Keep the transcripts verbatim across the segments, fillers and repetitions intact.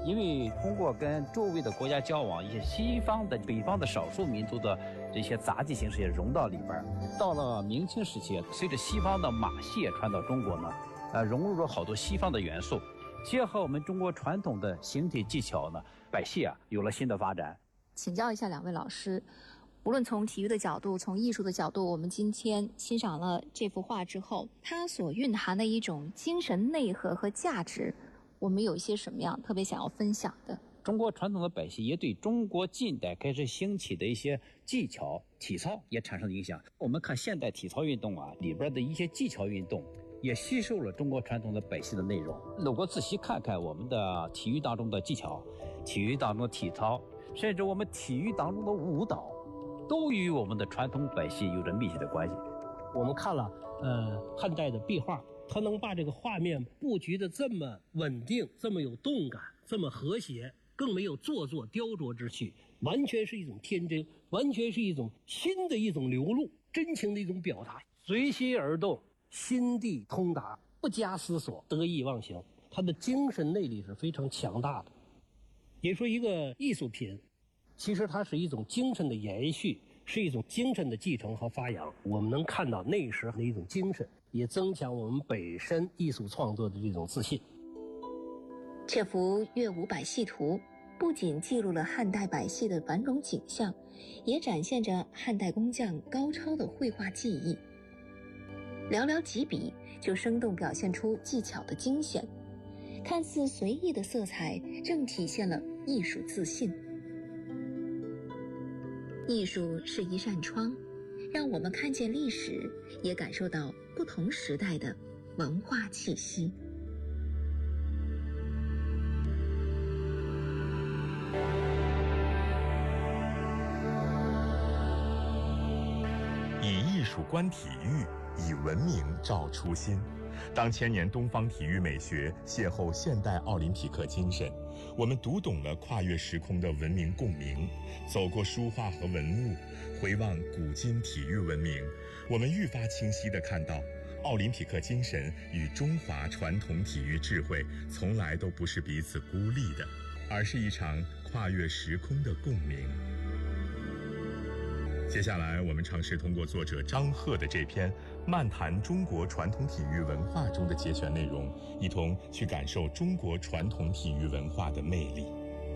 因为通过跟周围的国家交往，一些西方的、北方的少数民族的这些杂技形式也融到里边。到了明清时期，随着西方的马戏传到中国呢，呃，融入了好多西方的元素，结合我们中国传统的形体技巧呢，百戏啊有了新的发展。 请教一下两位老师，无论从体育的角度，从艺术的角度，我们今天欣赏了这幅画之后，它所蕴含的一种精神内核和价值，我们有一些什么样特别想要分享的？ 中国传统的百戏也对中国近代开始兴起的一些技巧体操也产生了影响。我们看现代体操运动啊，里边的一些技巧运动也吸收了中国传统的百戏的内容。如果仔细看看我们的体育当中的技巧，体育当中的体操，甚至我们体育当中的舞蹈，都与我们的传统百戏有着密切的关系。 我们看了呃汉代的壁画，它能把这个画面布局的这么稳定，这么有动感，这么和谐，更没有做作雕琢之趣，完全是一种天真，完全是一种新的一种流露，真情的一种表达，随心而动，心地通达，不加思索，得意忘形，它的精神内力是非常强大的。也说一个艺术品，其实它是一种精神的延续，是一种精神的继承和发扬。我们能看到那时候的一种精神，也增强我们本身艺术创作的这种自信。 这幅《乐舞百戏图》不仅记录了汉代百戏的繁荣景象，也展现着汉代工匠高超的绘画技艺。寥寥几笔就生动表现出技巧的精显，看似随意的色彩正体现了艺术自信。艺术是一扇窗，让我们看见历史，也感受到不同时代的文化气息。 以艺术观体育，以文明照初心。当千年东方体育美学邂逅现代奥林匹克精神，我们读懂了跨越时空的文明共鸣。走过书画和文物，回望古今体育文明，我们愈发清晰地看到，奥林匹克精神与中华传统体育智慧从来都不是彼此孤立的，而是一场跨越时空的共鸣。接下来我们尝试通过作者张赫的这篇《漫谈中国传统体育文化》中的节选内容，一同去感受中国传统体育文化的魅力。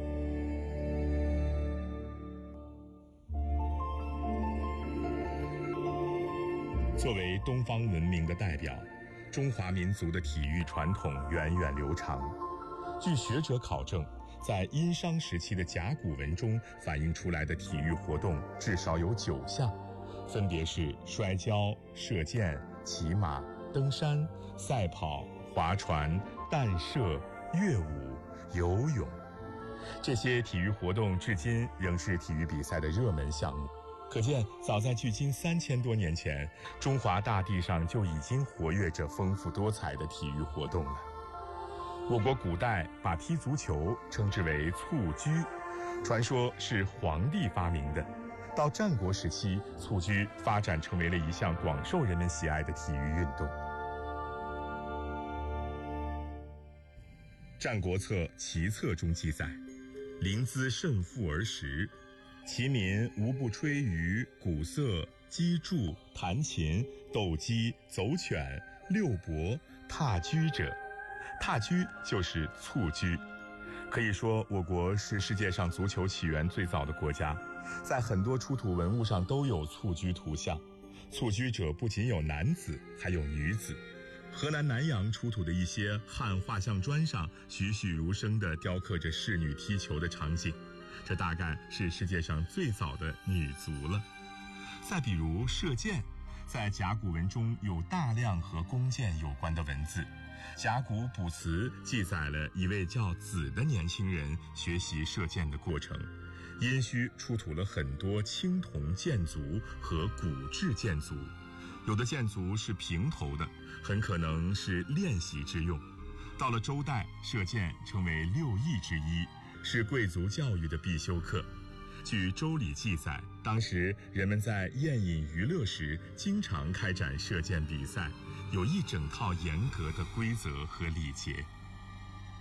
作为东方文明的代表，中华民族的体育传统源远流长。据学者考证，在殷商时期的甲骨文中反映出来的体育活动至少有九项，分别是摔跤、射箭、骑马、登山、赛跑、划船、弹射、乐舞、游泳。这些体育活动至今仍是体育比赛的热门项目。可见，早在距今三千多年前，中华大地上就已经活跃着丰富多彩的体育活动了。我国古代把踢足球称之为蹴鞠，传说是皇帝发明的。到战国时期，蹴鞠发展成为了一项广受人们喜爱的体育运动。《战国策·齐策》中记载：临淄胜负而食，其民无不吹竽、鼓瑟、击筑、弹琴、斗鸡、走犬、遛搏、踏驹者。踏驹就是蹴鞠。可以说，我国是世界上足球起源最早的国家，在很多出土文物上都有蹴鞠图像。蹴鞠者不仅有男子，还有女子。河南南阳出土的一些汉画像砖上栩栩如生地雕刻着仕女踢球的场景，这大概是世界上最早的女足了。再比如射箭，在甲骨文中有大量和弓箭有关的文字。甲骨卜辞记载了一位叫子的年轻人学习射箭的过程。殷墟出土了很多青铜箭足和骨质箭足，有的箭足是平头的，很可能是练习之用。到了周代，射箭成为六艺之一，是贵族教育的必修课。据《周礼》记载，当时人们在宴饮娱乐时经常开展射箭比赛，有一整套严格的规则和礼节。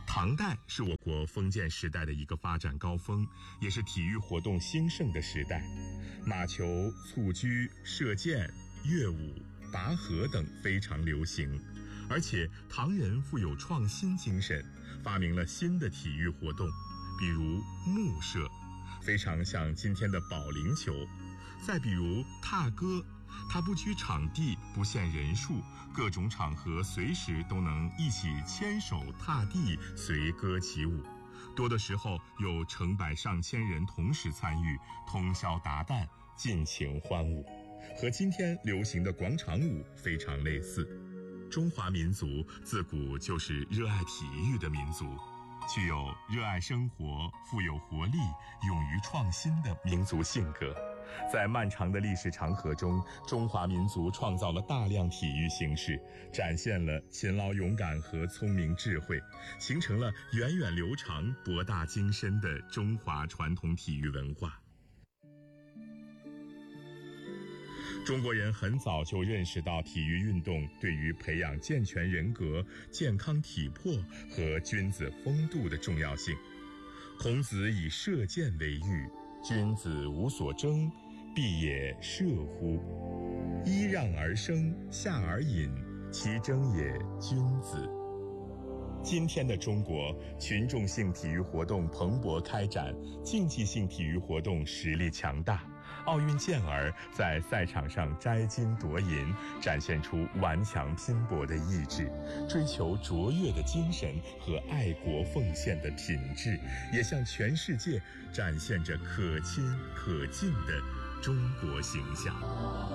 唐代是我国封建时代的一个发展高峰，也是体育活动兴盛的时代。马球、蹴鞠、射箭、乐舞、拔河等非常流行，而且唐人富有创新精神，发明了新的体育活动，比如木射，非常像今天的保龄球；再比如踏歌，它不拘场地，不限人数，各种场合随时都能一起牵手踏地随歌起舞，多的时候有成百上千人同时参与，通宵达旦，尽情欢舞，和今天流行的广场舞非常类似。中华民族自古就是热爱体育的民族，具有热爱生活、富有活力、勇于创新的民族性格。在漫长的历史长河中，中华民族创造了大量体育形式，展现了勤劳勇敢和聪明智慧，形成了源远流长、博大精深的中华传统体育文化。中国人很早就认识到体育运动对于培养健全人格、健康体魄和君子风度的重要性。孔子以射箭为喻，君子无所争，必也射乎？揖让而生，下而饮，其争也君子。今天的中国，群众性体育活动蓬勃开展，竞技性体育活动实力强大。奥运健儿在赛场上摘金夺银，展现出顽强拼搏的意志，追求卓越的精神和爱国奉献的品质，也向全世界展现着可亲可敬的中国形象。